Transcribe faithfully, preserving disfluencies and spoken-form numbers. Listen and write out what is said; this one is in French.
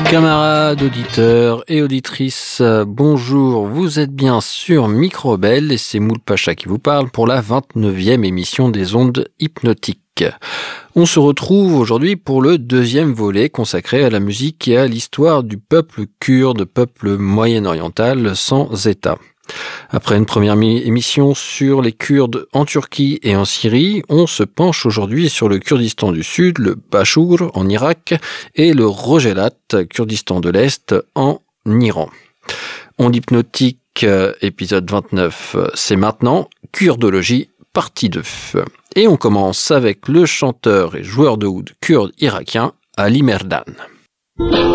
Camarades, auditeurs et auditrices, bonjour, vous êtes bien sur Micro-Rebelle et c'est Moul Pacha qui vous parle pour la vingt-neuvième émission des ondes hypnotiques. On se retrouve aujourd'hui pour le deuxième volet consacré à la musique et à l'histoire du peuple kurde, peuple moyen-oriental sans État. Après une première émission sur les Kurdes en Turquie et en Syrie, on se penche aujourd'hui sur le Kurdistan du Sud, le Bachur en Irak et le Rojelat, Kurdistan de l'Est en Iran. Onde hypnotique, épisode vingt-neuf, c'est maintenant, Kurdologie, partie deux. Et on commence avec le chanteur et joueur de oud kurde irakien Ali Merdan.